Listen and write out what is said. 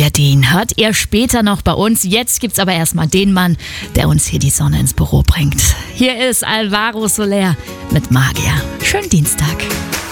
Ja, den hört ihr später noch bei uns. Jetzt gibt's aber erstmal den Mann, der uns hier die Sonne ins Büro bringt. Hier ist Alvaro Soler mit Magier. Schönen Dienstag.